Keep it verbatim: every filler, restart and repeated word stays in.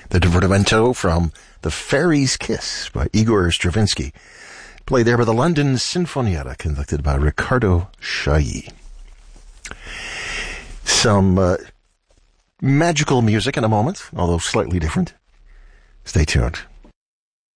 The Divertimento from The Fairy's Kiss by Igor Stravinsky, played there by the London Sinfonietta, conducted by Riccardo Chailly. Some uh, magical music in a moment, although slightly different. Stay tuned.